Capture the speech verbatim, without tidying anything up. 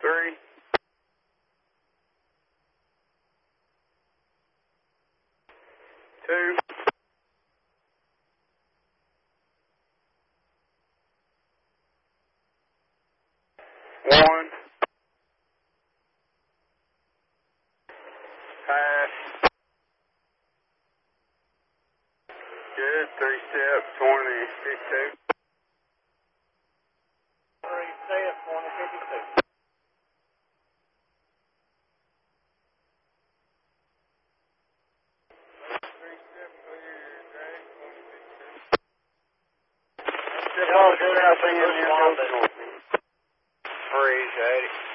three. Two. One. Pass. Good. Three step, twenty, fifty-two. Three step, twenty, fifty-two. Three step, clear, drag, twenty, fifty-two. Y'all good out there, Freeze, eighty.